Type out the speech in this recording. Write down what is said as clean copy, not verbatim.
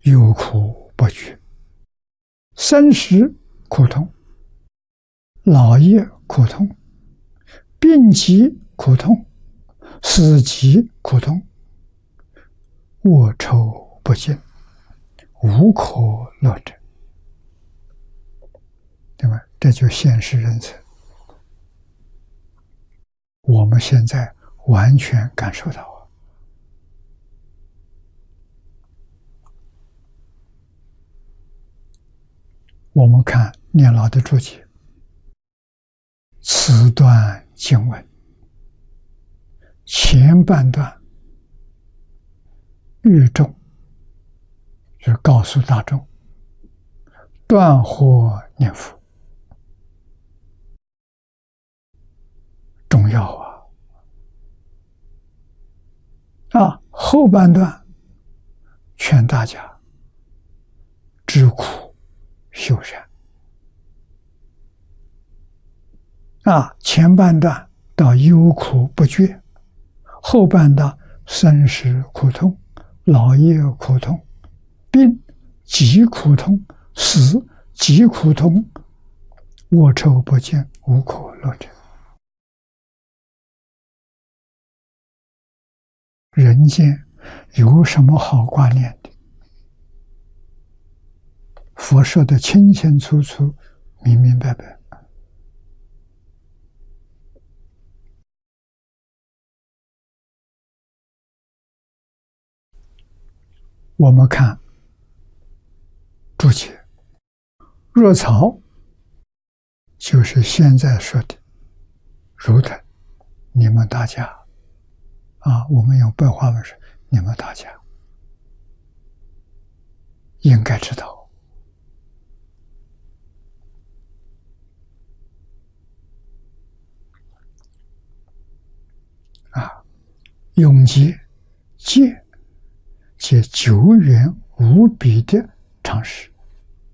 忧苦不绝，生死苦痛，老业苦痛，病疾苦痛，死疾苦痛，恶臭不尽，无可乐者。对吧？这就现实人生，我们现在完全感受到。我们看念老的注解，此段经文前半段喻众，就是告诉大众断惑念佛重要啊！后半段劝大家知苦修善前半段到忧苦不绝，后半段生死苦痛，老业苦痛，病疾苦痛，死疾苦痛，恶臭不尽，无可乐者。人间有什么好挂念的？佛说的清清楚楚，明明白白。我们看注解，若曹就是现在说的如等，你们大家我们用白话文说，你们大家应该知道永劫戒皆久远无比的常识，